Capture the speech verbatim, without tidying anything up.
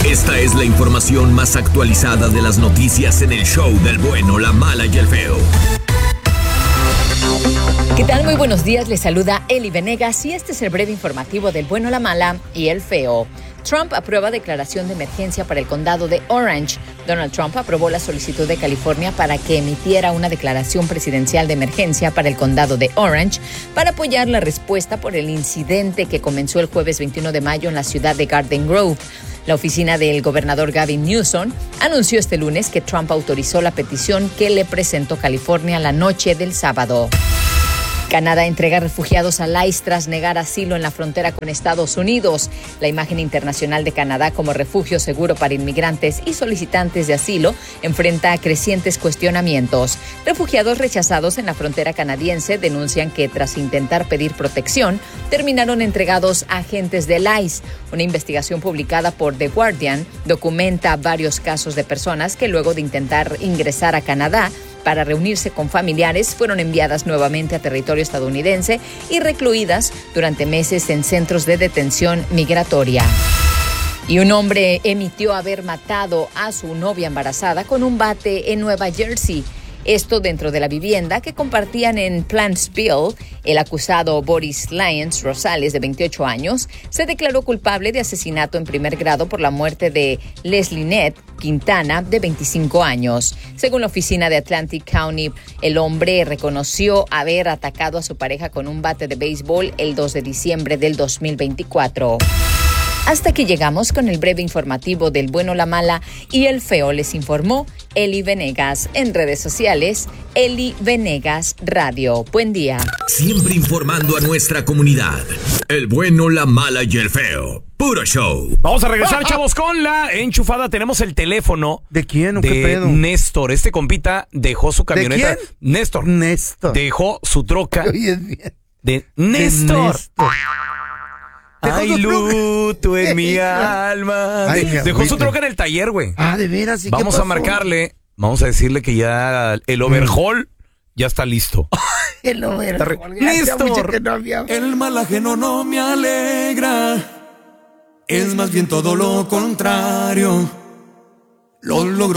Esta es la información más actualizada de las noticias en el show del bueno, la mala y el feo. ¿Qué tal? Muy buenos días, les saluda Eli Venegas y este es el breve informativo del bueno, la mala y el feo. Trump aprueba declaración de emergencia para el condado de Orange. Donald Trump aprobó la solicitud de California para que emitiera una declaración presidencial de emergencia para el condado de Orange para apoyar la respuesta por el incidente que comenzó el jueves veintiuno de mayo en la ciudad de Garden Grove. La oficina del gobernador Gavin Newsom anunció este lunes que Trump autorizó la petición que le presentó California la noche del sábado. Canadá entrega refugiados al I C E tras negar asilo en la frontera con Estados Unidos. La imagen internacional de Canadá como refugio seguro para inmigrantes y solicitantes de asilo enfrenta crecientes cuestionamientos. Refugiados rechazados en la frontera canadiense denuncian que tras intentar pedir protección, terminaron entregados a agentes del I C E. Una investigación publicada por The Guardian documenta varios casos de personas que luego de intentar ingresar a Canadá para reunirse con familiares, fueron enviadas nuevamente a territorio estadounidense y recluidas durante meses en centros de detención migratoria. Y un hombre emitió haber matado a su novia embarazada con un bate en Nueva Jersey. Esto dentro de la vivienda que compartían en Plantsville. El acusado Boris Lyons Rosales, de veintiocho años, se declaró culpable de asesinato en primer grado por la muerte de Leslie Nett Quintana, de veinticinco años. Según la oficina de Atlantic County, el hombre reconoció haber atacado a su pareja con un bate de béisbol el dos de diciembre del dos mil veinticuatro. Hasta aquí llegamos con el breve informativo del bueno, la mala y el feo. Les informó Eli Venegas. En redes sociales, Eli Venegas Radio. Buen día. Siempre informando a nuestra comunidad. El bueno, la mala y el feo. Puro show. Vamos a regresar, chavos, con la enchufada. Tenemos el teléfono. ¿De quién o de qué pedo? Néstor. Este compita dejó su camioneta. ¿De quién? Néstor. Néstor. Dejó su troca. Oye, es bien. De Néstor. De Néstor. Hay luto en mi alma. Ay, De- mi dejó su agüita. troca en el taller, güey. Ah, de veras. ¿y qué Vamos a pasó? marcarle. Vamos a decirle que ya el overhaul ya está listo. El overhaul. Está re- Ya hacía mucho Néstor. que no había- El mal ajeno no me alegra, es más bien todo lo contrario. Lo logro